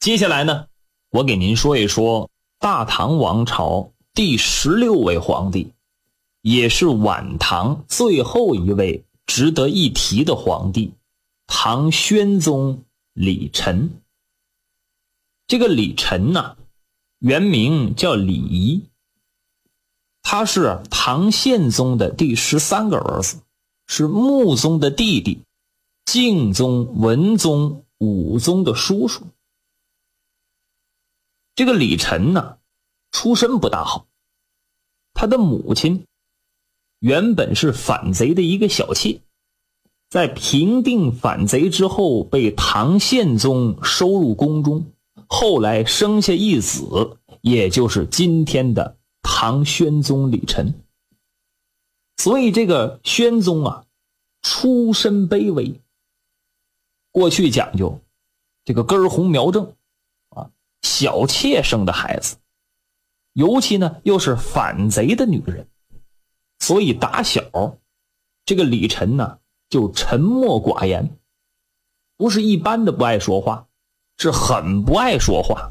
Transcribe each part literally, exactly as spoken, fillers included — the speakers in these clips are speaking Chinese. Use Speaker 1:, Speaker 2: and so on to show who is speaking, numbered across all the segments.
Speaker 1: 接下来呢，我给您说一说大唐王朝第十六位皇帝，也是晚唐最后一位值得一提的皇帝，唐宣宗李忱。这个李忱呢，原名叫李仪，他是唐宪宗的第十三个儿子，是穆宗的弟弟，敬宗、文宗、武宗的叔叔。这个李忱呢，出身不大好，他的母亲原本是反贼的一个小妾，在平定反贼之后被唐宪宗收入宫中，后来生下一子，也就是今天的唐宣宗李忱。所以这个宣宗啊，出身卑微。过去讲究这个根红苗正啊，小妾生的孩子，尤其呢又是反贼的女人，所以打小这个李忱呢就沉默寡言，不是一般的不爱说话，是很不爱说话。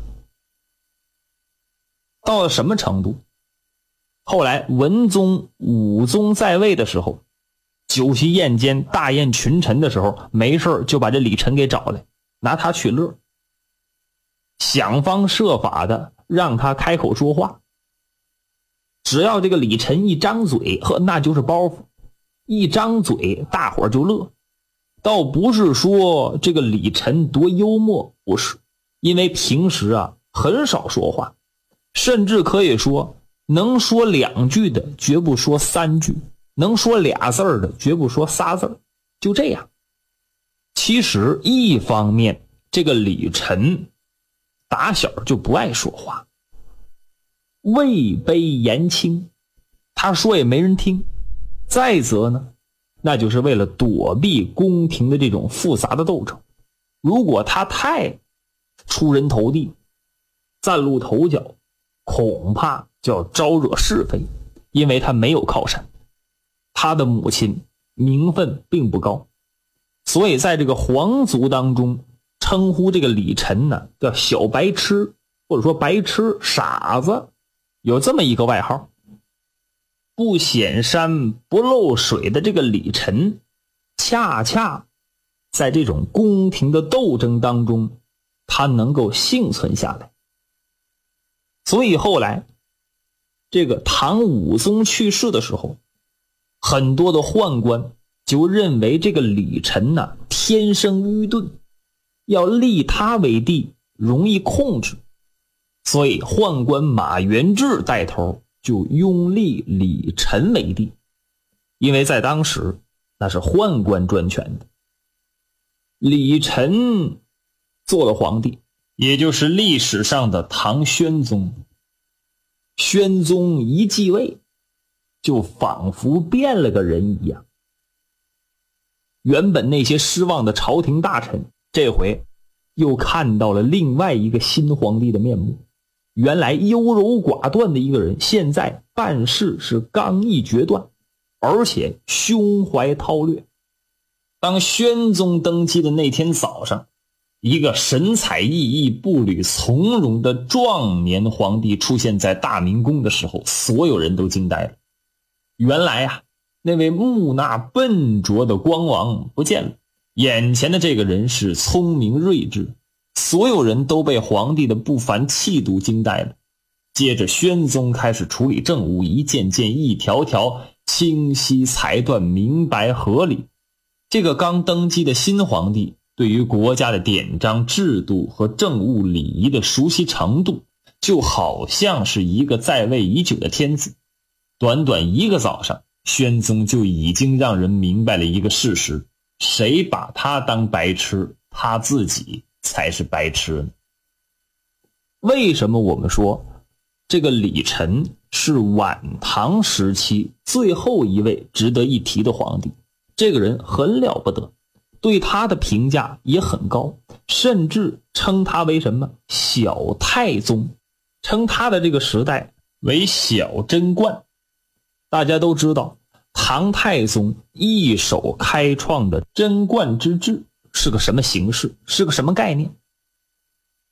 Speaker 1: 到了什么程度？后来文宗、武宗在位的时候，酒席宴间大宴群臣的时候，没事就把这李忱给找来，拿他取乐，想方设法的让他开口说话。只要这个李忱一张嘴，呵，那就是包袱，一张嘴大伙儿就乐。倒不是说这个李忱多幽默，不是，因为平时啊很少说话，甚至可以说能说两句的绝不说三句，能说俩字儿的绝不说仨字儿，就这样。其实一方面，这个李忱打小就不爱说话，位卑言轻，他说也没人听。再则呢，那就是为了躲避宫廷的这种复杂的斗争。如果他太出人头地，崭露头角，恐怕就要招惹是非，因为他没有靠山。他的母亲名分并不高，所以在这个皇族当中称呼这个李忱呢叫小白痴，或者说白痴、傻子，有这么一个外号。不显山不漏水的这个李忱，恰恰在这种宫廷的斗争当中，他能够幸存下来。所以后来这个唐武宗去世的时候，很多的宦官就认为这个李忱呢天生愚钝，要立他为帝容易控制，所以宦官马元志带头就拥立李忱为帝。因为在当时那是宦官专权的，李忱做了皇帝，也就是历史上的唐宣宗。宣宗一继位，就仿佛变了个人一样。原本那些失望的朝廷大臣，这回又看到了另外一个新皇帝的面目。原来优柔寡断的一个人，现在办事是刚毅决断，而且胸怀韬略。当宣宗登基的那天早上，一个神采奕奕、步履从容的壮年皇帝出现在大明宫的时候，所有人都惊呆了。原来啊，那位木讷笨拙的光王不见了，眼前的这个人是聪明睿智，所有人都被皇帝的不凡气度惊呆了。接着宣宗开始处理政务，一件件一条条清晰裁断，明白合理。这个刚登基的新皇帝对于国家的典章制度和政务礼仪的熟悉程度，就好像是一个在位已久的天子。短短一个早上，宣宗就已经让人明白了一个事实：谁把他当白痴，他自己才是白痴呢。为什么我们说这个李忱是晚唐时期最后一位值得一提的皇帝？这个人很了不得，对他的评价也很高，甚至称他为什么小太宗，称他的这个时代为小贞观。大家都知道唐太宗一手开创的贞观之治是个什么形式，是个什么概念。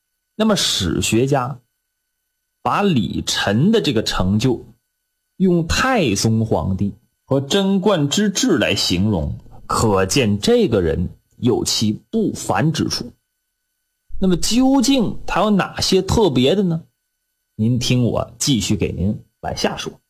Speaker 1: 那么史学家把李晨的这个成就用太宗皇帝和贞观之治来形容，可见这个人有其不凡之处。那么究竟他有哪些特别的呢？您听我继续给您往下说。